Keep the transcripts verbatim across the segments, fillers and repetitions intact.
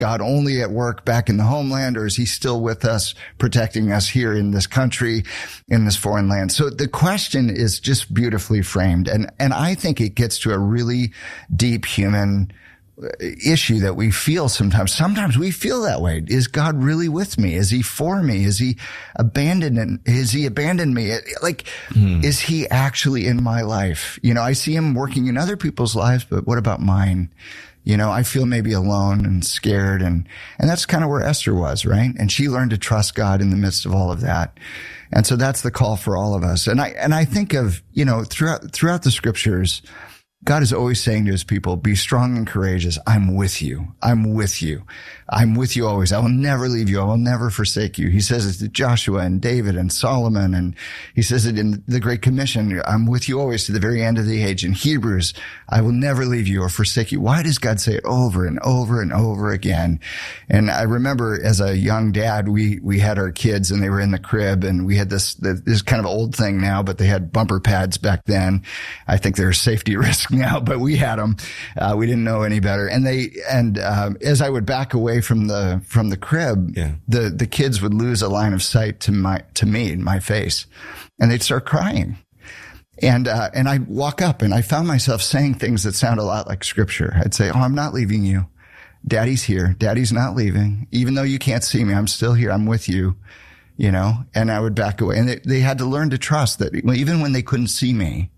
God only at work back in the homeland, or is he still with us, protecting us here in this country, in this foreign land? So the question is just beautifully framed. And, and I think it gets to a really deep human issue that we feel sometimes. Sometimes we feel that way. Is God really with me? Is he for me? Is he abandoned? Is he abandoned me? Like, mm. is he actually in my life? You know, I see him working in other people's lives, but what about mine? You know, I feel maybe alone and scared, and, and that's kind of where Esther was, right? And she learned to trust God in the midst of all of that. And so that's the call for all of us. And I, and I think of, you know, throughout, throughout the scriptures, God is always saying to his people, be strong and courageous. I'm with you. I'm with you. I'm with you always. I will never leave you. I will never forsake you. He says it to Joshua and David and Solomon. And he says it in the Great Commission. I'm with you always to the very end of the age. In Hebrews, I will never leave you or forsake you. Why does God say it over and over and over again? And I remember as a young dad, we, we had our kids and they were in the crib, and we had this, this kind of old thing now, but they had bumper pads back then. I think they're a safety risk now, but we had them. Uh, we didn't know any better. And they, and, um, as I would back away from the, from the crib, yeah. the, the kids would lose a line of sight to my, to me, my face, and they'd start crying. And, uh, and I'd walk up and I found myself saying things that sound a lot like scripture. I'd say, oh, I'm not leaving you. Daddy's here. Daddy's not leaving. Even though you can't see me, I'm still here. I'm with you, you know, and I would back away. And they, they had to learn to trust that even when they couldn't see me,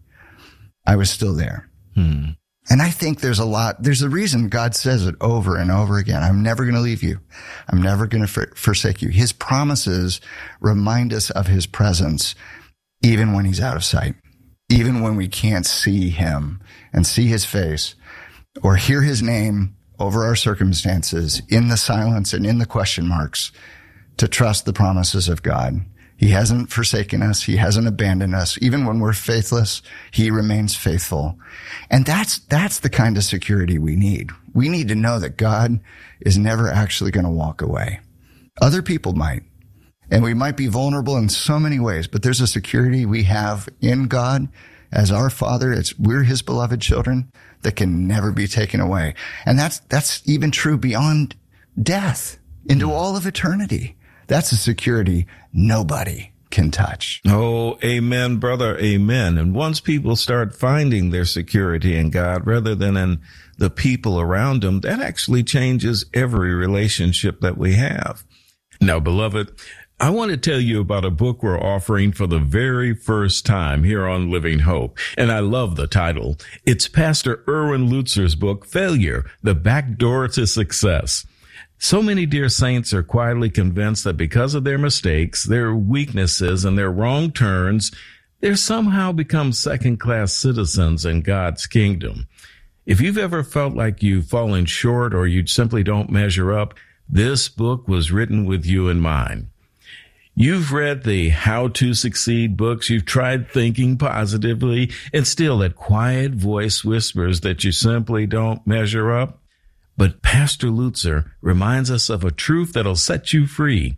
I was still there. Hmm. And I think there's a lot, there's a reason God says it over and over again. I'm never going to leave you. I'm never going to for, forsake you. His promises remind us of his presence, even when he's out of sight, even when we can't see him and see his face or hear his name over our circumstances, in the silence and in the question marks, to trust the promises of God. He hasn't forsaken us. He hasn't abandoned us. Even when we're faithless, he remains faithful. And that's, that's the kind of security we need. We need to know that God is never actually going to walk away. Other people might, and we might be vulnerable in so many ways, but there's a security we have in God as our Father. It's, we're his beloved children that can never be taken away. And that's, that's even true beyond death into all of eternity. That's a security nobody can touch. Oh, amen, brother. Amen. And once people start finding their security in God rather than in the people around them, that actually changes every relationship that we have. Now, beloved, I want to tell you about a book we're offering for the very first time here on Living Hope. And I love the title. It's Pastor Erwin Lutzer's book, Failure, The Back Door to Success. So many dear saints are quietly convinced that because of their mistakes, their weaknesses, and their wrong turns, they're somehow become second-class citizens in God's kingdom. If you've ever felt like you've fallen short or you simply don't measure up, this book was written with you in mind. You've read the How to Succeed books, you've tried thinking positively, and still that quiet voice whispers that you simply don't measure up. But Pastor Lutzer reminds us of a truth that'll set you free.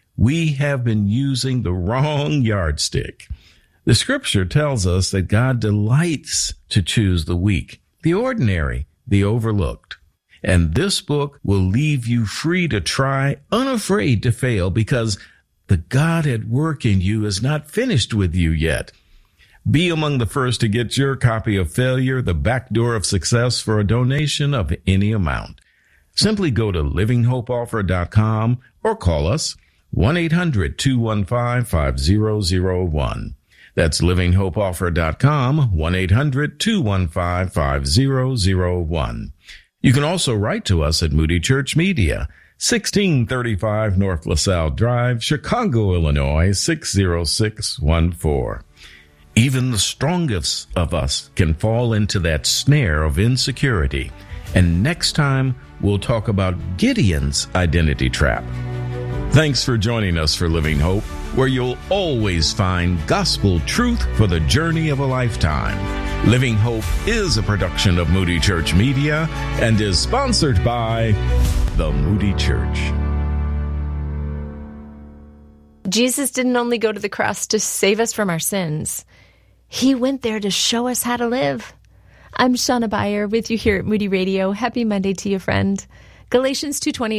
We have been using the wrong yardstick. The scripture tells us that God delights to choose the weak, the ordinary, the overlooked. And this book will leave you free to try, unafraid to fail, because the God at work in you is not finished with you yet. Be among the first to get your copy of Failure, The Back Door of Success for a donation of any amount. Simply go to living hope offer dot com or call us one eight hundred two one five five zero zero one. That's living hope offer dot com, one eight hundred two one five five zero zero one. You can also write to us at Moody Church Media, sixteen thirty-five North LaSalle Drive, Chicago, Illinois, six zero six one four. Even the strongest of us can fall into that snare of insecurity. And next time, we'll talk about Gideon's identity trap. Thanks for joining us for Living Hope, where you'll always find gospel truth for the journey of a lifetime. Living Hope is a production of Moody Church Media and is sponsored by the Moody Church. Jesus didn't only go to the cross to save us from our sins. He went there to show us how to live. I'm Shauna Beyer with you here at Moody Radio. Happy Monday to you, friend. Galatians two twenty